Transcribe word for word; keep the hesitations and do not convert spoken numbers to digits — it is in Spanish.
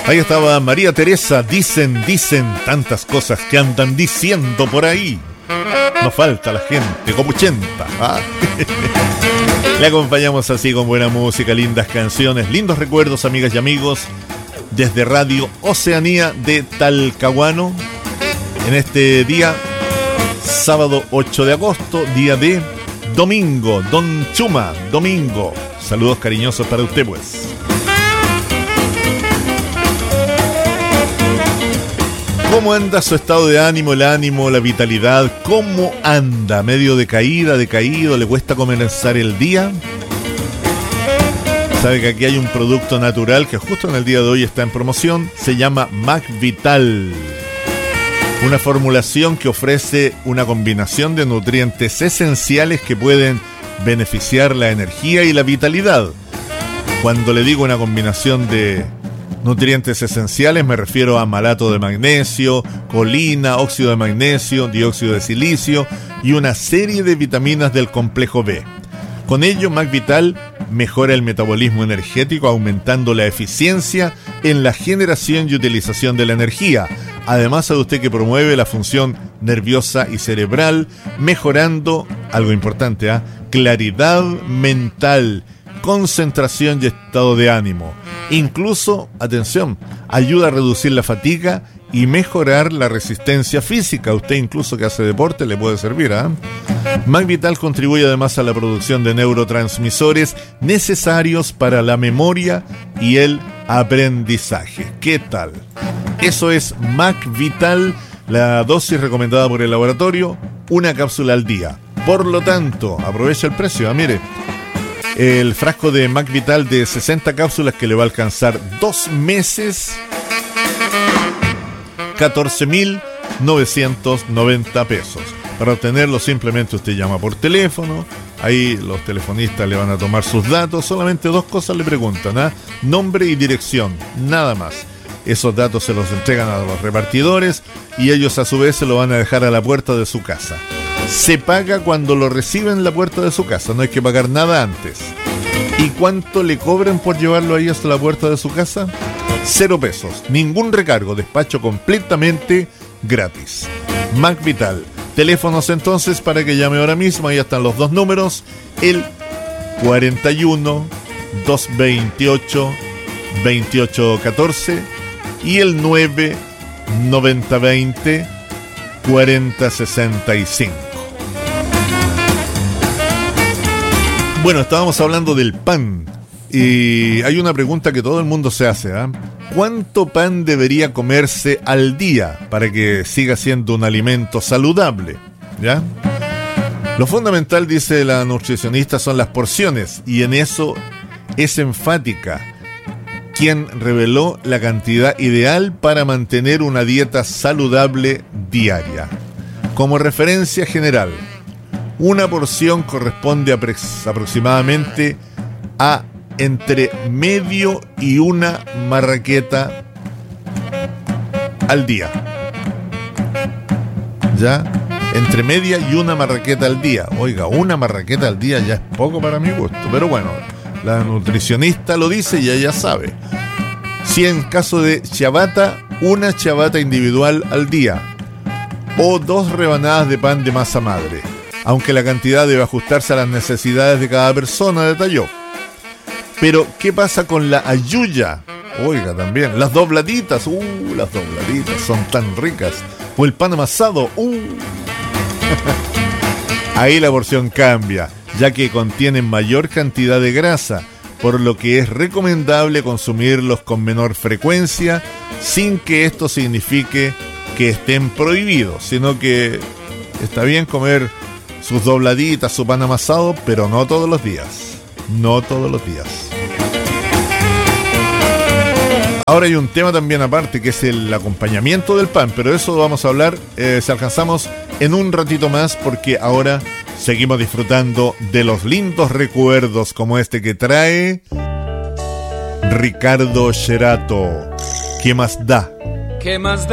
Ahí estaba María Teresa, dicen, dicen tantas cosas que andan diciendo por ahí. No falta la gente, como ochenta. ¿Ah? Le acompañamos así con buena música, lindas canciones, lindos recuerdos, amigas y amigos, desde Radio Oceanía de Talcahuano, en este día, sábado ocho de agosto, día de domingo, Don Chuma, domingo. Saludos cariñosos para usted, pues. ¿Cómo anda su estado de ánimo, el ánimo, la vitalidad? ¿Cómo anda? ¿Medio decaída, decaído? ¿Le cuesta comenzar el día? Sabe que aquí hay un producto natural que justo en el día de hoy está en promoción. Se llama MacVital. Una formulación que ofrece una combinación de nutrientes esenciales que pueden beneficiar la energía y la vitalidad. Cuando le digo una combinación de nutrientes esenciales, me refiero a malato de magnesio, colina, óxido de magnesio, dióxido de silicio y una serie de vitaminas del complejo B. Con ello, MacVital mejora el metabolismo energético, aumentando la eficiencia en la generación y utilización de la energía. Además, sabe usted que promueve la función nerviosa y cerebral, mejorando, algo importante, ¿eh? claridad mental, concentración y estado de ánimo. Incluso, atención, ayuda a reducir la fatiga y mejorar la resistencia física. Usted incluso que hace deporte le puede servir, ¿eh? MacVital contribuye además a la producción de neurotransmisores necesarios para la memoria y el aprendizaje. ¿Qué tal? Eso es MacVital, la dosis recomendada por el laboratorio, una cápsula al día. Por lo tanto, aprovecha el precio, ¿eh? Mire, el frasco de MacVital de sesenta cápsulas que le va a alcanzar dos meses, catorce mil novecientos noventa pesos. Para obtenerlo simplemente usted llama por teléfono, ahí los telefonistas le van a tomar sus datos, solamente dos cosas le preguntan, ¿eh? Nombre y dirección, nada más. Esos datos se los entregan a los repartidores y ellos a su vez se lo van a dejar a la puerta de su casa. Se paga cuando lo reciben en la puerta de su casa, no hay que pagar nada antes. ¿Y cuánto le cobran por llevarlo ahí hasta la puerta de su casa? Cero pesos, ningún recargo, despacho completamente gratis. MacVital. Teléfonos entonces para que llame ahora mismo, ahí están los dos números, el cuarenta y uno, doscientos veintiocho, veintiocho catorce y el nueve, noventa veinte, cuarenta sesenta y cinco. Bueno, estábamos hablando del pan y hay una pregunta que todo el mundo se hace, ¿eh? ¿Cuánto pan debería comerse al día para que siga siendo un alimento saludable? ¿Ya? Lo fundamental, dice la nutricionista, son las porciones, y en eso es enfática quien reveló la cantidad ideal para mantener una dieta saludable diaria. Como referencia general, una porción corresponde a aproximadamente a entre medio y una marraqueta al día. ¿Ya? Entre media y una marraqueta al día. Oiga, una marraqueta al día ya es poco para mi gusto, pero bueno, la nutricionista lo dice y ella sabe. Si en caso de ciabatta, una ciabatta individual al día o dos rebanadas de pan de masa madre, aunque la cantidad debe ajustarse a las necesidades de cada persona, detalló. Pero, ¿qué pasa con la ayuya? Oiga, también, las dobladitas, uh, las dobladitas son tan ricas. O el pan amasado, uh. Ahí la porción cambia, ya que contienen mayor cantidad de grasa, por lo que es recomendable consumirlos con menor frecuencia, sin que esto signifique que estén prohibidos, sino que está bien comer sus dobladitas, su pan amasado, pero no todos los días. No todos los días. Ahora hay un tema también aparte, que es el acompañamiento del pan, pero eso vamos a hablar, eh, si alcanzamos, en un ratito más, porque ahora seguimos disfrutando de los lindos recuerdos como este que trae Ricardo Sherato. ¿Qué más da? ¿Qué más da